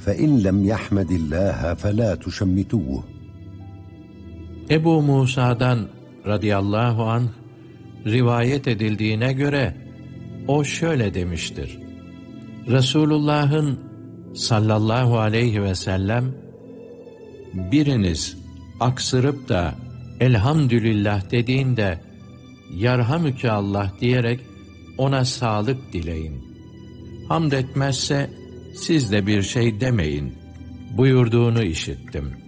فإن لم يحمد الله فلا تشمتوه. Ebu Musa'dan radıyallahu anh rivayet edildiğine göre o şöyle demiştir: Resulullah'ın sallallahu aleyhi ve sellem, biriniz aksırıp da elhamdülillah dediğinde yarhamüke Allah diyerek ona sağlık dileyin. Hamd etmezse siz de bir şey demeyin buyurduğunu işittim.